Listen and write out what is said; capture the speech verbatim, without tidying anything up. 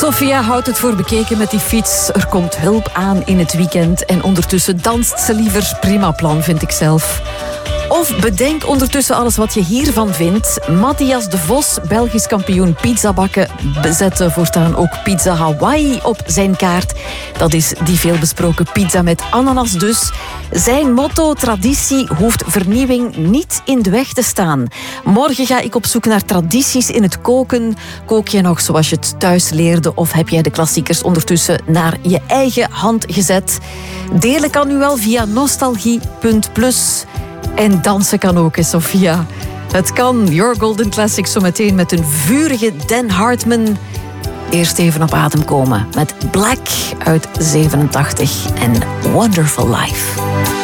Sofia houdt het voor bekeken met die fiets. Er komt hulp aan in het weekend en ondertussen danst ze liever. Prima plan, vind ik zelf. Of bedenk ondertussen alles wat je hiervan vindt. Matthias de Vos, Belgisch kampioen pizzabakken, zette voortaan ook pizza Hawaii op zijn kaart. Dat is die veelbesproken pizza met ananas dus. Zijn motto, traditie, hoeft vernieuwing niet in de weg te staan. Morgen ga ik op zoek naar tradities in het koken. Kook jij nog zoals je het thuis leerde of heb jij de klassiekers ondertussen naar je eigen hand gezet? Delen kan nu wel via nostalgie punt plus. En dansen kan ook, hè, Sofia. Het kan. Your Golden Classics zometeen met een vurige Dan Hartman. Eerst even op adem komen met Black uit zevenentachtig en Wonderful Life.